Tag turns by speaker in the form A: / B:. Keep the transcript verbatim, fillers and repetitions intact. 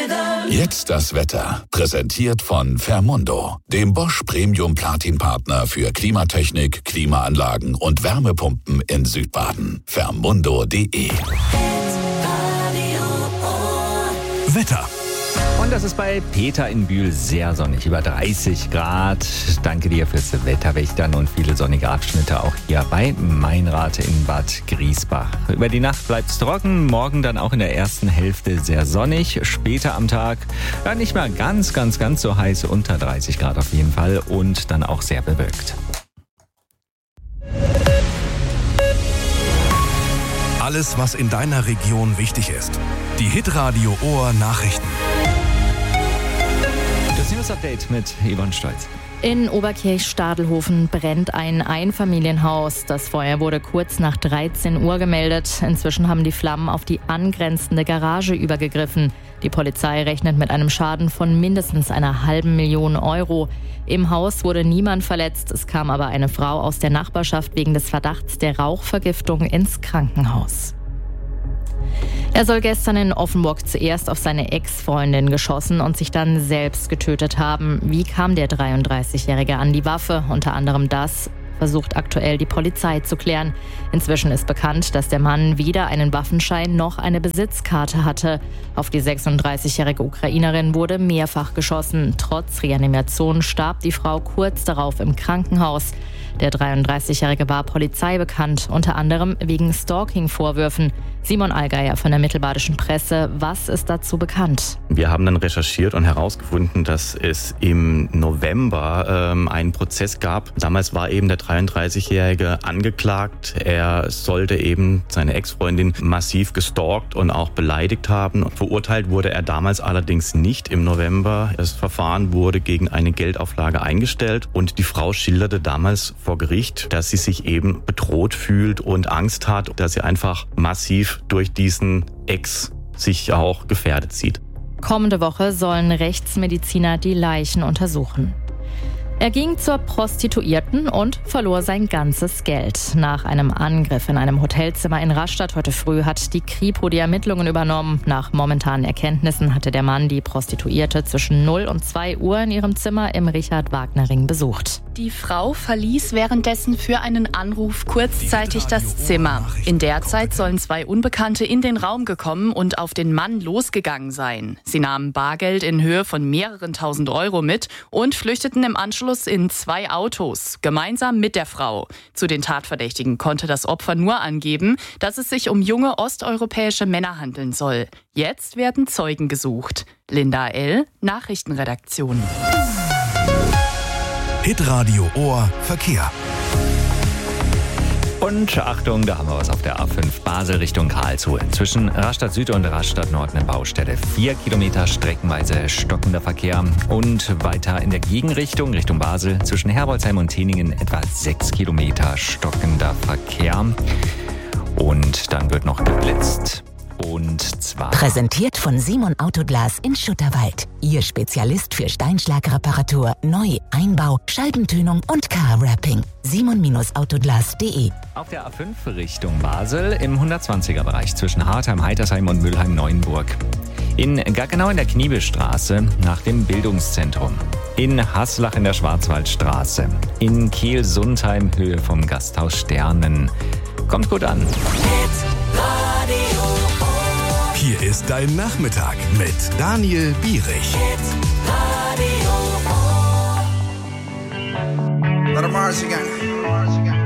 A: Jetzt das Wetter. Präsentiert von Fermundo, dem Bosch Premium Platin Partner für Klimatechnik, Klimaanlagen und Wärmepumpen in Südbaden. Fermundo punkt de.
B: Wetter.
C: Und das ist bei Peter in Bühl sehr sonnig, über dreißig Grad. Danke dir fürs Wetterwächtern und viele sonnige Abschnitte auch hier bei Mainrate in Bad Griesbach. Über die Nacht bleibt es trocken, morgen dann auch in der ersten Hälfte sehr sonnig. Später am Tag ja, nicht mehr ganz, ganz, ganz so heiß, unter dreißig Grad auf jeden Fall und dann auch sehr bewölkt.
B: Alles, was in deiner Region wichtig ist. Die Hitradio Ohr Nachrichten.
C: Das News-Update mit Yvonne Stolz.
D: In Oberkirch-Stadelhofen brennt ein Einfamilienhaus. Das Feuer wurde kurz nach dreizehn Uhr gemeldet. Inzwischen haben die Flammen auf die angrenzende Garage übergegriffen. Die Polizei rechnet mit einem Schaden von mindestens einer halben Million Euro. Im Haus wurde niemand verletzt. Es kam aber eine Frau aus der Nachbarschaft wegen des Verdachts der Rauchvergiftung ins Krankenhaus. Er soll gestern in Offenburg zuerst auf seine Ex-Freundin geschossen und sich dann selbst getötet haben. Wie kam der dreiunddreißigjährige an die Waffe? Unter anderem das versucht aktuell die Polizei zu klären. Inzwischen ist bekannt, dass der Mann weder einen Waffenschein noch eine Besitzkarte hatte. Auf die sechsunddreißigjährige Ukrainerin wurde mehrfach geschossen. Trotz Reanimation starb die Frau kurz darauf im Krankenhaus. Der dreiunddreißigjährige war Polizei bekannt, unter anderem wegen Stalking-Vorwürfen. Simon Allgeier von der Mittelbadischen Presse. Was ist dazu bekannt?
E: Wir haben dann recherchiert und herausgefunden, dass es im November ähm, einen Prozess gab. Damals war eben der dreiunddreißigjährige angeklagt. Er sollte eben seine Ex-Freundin massiv gestalkt und auch beleidigt haben. Verurteilt wurde er damals allerdings nicht im November. Das Verfahren wurde gegen eine Geldauflage eingestellt und die Frau schilderte damals vor Gericht, dass sie sich eben bedroht fühlt und Angst hat, dass sie einfach massiv durch diesen Ex sich auch gefährdet sieht.
D: Kommende Woche sollen Rechtsmediziner die Leichen untersuchen. Er ging zur Prostituierten und verlor sein ganzes Geld. Nach einem Angriff in einem Hotelzimmer in Rastatt heute früh hat die Kripo die Ermittlungen übernommen. Nach momentanen Erkenntnissen hatte der Mann die Prostituierte zwischen null und zwei Uhr in ihrem Zimmer im Richard-Wagner-Ring besucht.
F: Die Frau verließ währenddessen für einen Anruf kurzzeitig das Zimmer. In der Zeit sollen zwei Unbekannte in den Raum gekommen und auf den Mann losgegangen sein. Sie nahmen Bargeld in Höhe von mehreren tausend Euro mit und flüchteten im Anschluss in zwei Autos, gemeinsam mit der Frau. Zu den Tatverdächtigen konnte das Opfer nur angeben, dass es sich um junge osteuropäische Männer handeln soll. Jetzt werden Zeugen gesucht. Linda L., Nachrichtenredaktion.
B: Hitradio Ohr Verkehr.
C: Und Achtung, da haben wir was auf der A fünf Basel Richtung Karlsruhe. Zwischen Rastatt Süd und Rastatt Nord eine Baustelle. Vier Kilometer streckenweise stockender Verkehr. Und weiter in der Gegenrichtung, Richtung Basel, zwischen Herbolzheim und Teningen etwa sechs Kilometer stockender Verkehr. Und dann wird noch geblitzt. Und zwar
G: präsentiert von Simon Autoglas in Schutterwald. Ihr Spezialist für Steinschlagreparatur, Neu-, Einbau, Scheibentönung und Car-Wrapping. simon Autoglas punkt de.
C: auf der A fünf Richtung Basel im hundertzwanziger Bereich zwischen Hartheim, Heitersheim und Mülheim-Neuenburg. In Gaggenau in der Kniebestraße nach dem Bildungszentrum. In Haslach in der Schwarzwaldstraße. In Kehl-Sundheim Höhe vom Gasthaus Sternen. Kommt gut an.
B: Hier ist dein Nachmittag mit Daniel Bierich.
H: Let 'em march again.